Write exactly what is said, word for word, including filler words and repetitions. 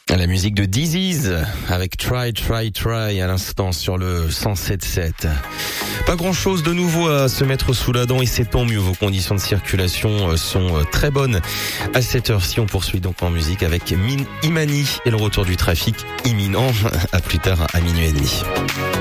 La musique de Disease avec Try, Try, Try à l'instant sur le cent sept sept. Pas grand chose de nouveau à se mettre sous la dent et c'est tant mieux. Vos conditions de circulation sont très bonnes. À cette heure-ci, on poursuit donc en musique avec Min Imani et le retour du trafic imminent. À plus tard à minuit et demi.